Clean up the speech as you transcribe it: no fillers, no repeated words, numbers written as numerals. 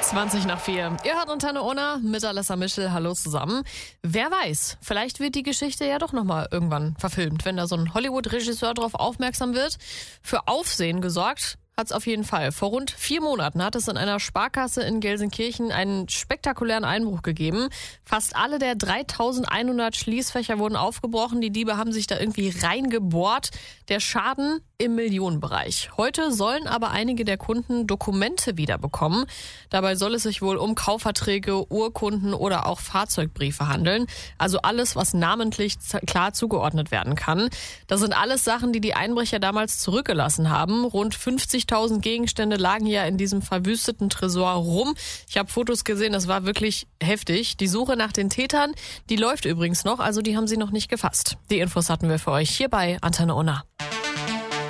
4:20. Ihr hört Antenne Unna mit Alessa Mischel. Hallo zusammen. Wer weiß, vielleicht wird die Geschichte ja doch nochmal irgendwann verfilmt, wenn da so ein Hollywood-Regisseur drauf aufmerksam wird. Für Aufsehen gesorgt hat's auf jeden Fall. Vor rund 4 Monaten hat es in einer Sparkasse in Gelsenkirchen einen spektakulären Einbruch gegeben. Fast alle der 3100 Schließfächer wurden aufgebrochen. Die Diebe haben sich da irgendwie reingebohrt. Der Schaden im Millionenbereich. Heute sollen aber einige der Kunden Dokumente wiederbekommen. Dabei soll es sich wohl um Kaufverträge, Urkunden oder auch Fahrzeugbriefe handeln. Also alles, was namentlich klar zugeordnet werden kann. Das sind alles Sachen, die die Einbrecher damals zurückgelassen haben. Rund 50.000 Gegenstände lagen ja in diesem verwüsteten Tresor rum. Ich habe Fotos gesehen, das war wirklich heftig. Die Suche nach den Tätern, die läuft übrigens noch, also die haben sie noch nicht gefasst. Die Infos hatten wir für euch hier bei Antenne Unna.